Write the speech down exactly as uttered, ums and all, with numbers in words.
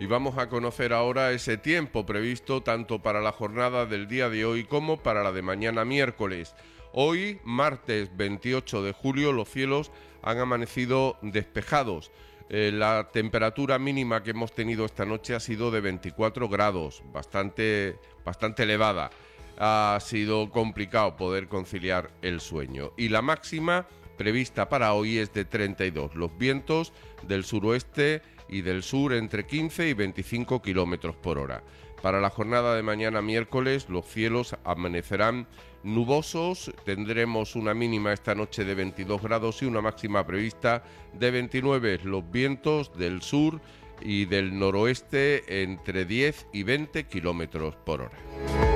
Y vamos a conocer ahora ese tiempo previsto tanto para la jornada del día de hoy como para la de mañana miércoles. Hoy, martes veintiocho de julio, los cielos han amanecido despejados. Eh, la temperatura mínima que hemos tenido esta noche ha sido de veinticuatro grados, bastante, bastante elevada. Ha sido complicado poder conciliar el sueño. Y la máxima prevista para hoy es de treinta y dos. Los vientos del suroeste y del sur entre quince y veinticinco kilómetros por hora. Para la jornada de mañana miércoles, los cielos amanecerán nubosos, tendremos una mínima esta noche de veintidós grados y una máxima prevista de veintinueve. Los vientos del sur y del noroeste entre diez y veinte kilómetros por hora.